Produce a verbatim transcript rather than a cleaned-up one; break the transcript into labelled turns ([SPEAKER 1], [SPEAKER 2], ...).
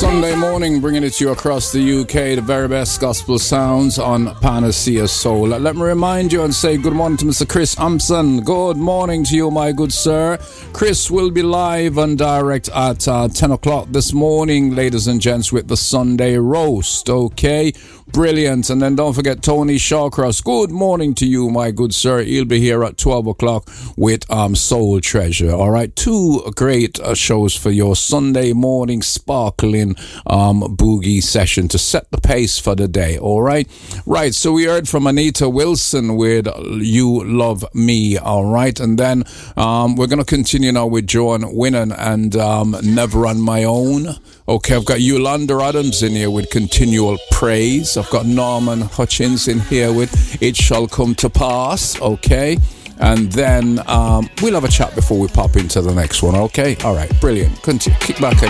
[SPEAKER 1] Sunday morning, bringing it to you across the U K, the very best gospel sounds on Panacea Soul. Let me remind you and say good morning to Mister Chris Ampson. Good morning to you, my good sir. Chris will be live and direct at uh, ten o'clock this morning, ladies and gents, with the Sunday roast, okay? Brilliant. And then don't forget Tony Shawcross. Good morning to you, my good sir. He'll be here at twelve o'clock with um, Soul Treasure. All right. Two great uh, shows for your Sunday morning sparkling um, boogie session to set the pace for the day. All right. Right. So we heard from Anita Wilson with You Love Me. All right. And then um, we're going to continue now with Joan Winnan and um, Never on My Own. Okay, I've got Yolanda Adams in here with Continual Praise. I've got Norman Hutchins in here with It Shall Come to Pass. Okay, and then um, we'll have a chat before we pop into the next one. Okay, all right, brilliant. Continue. Kick back.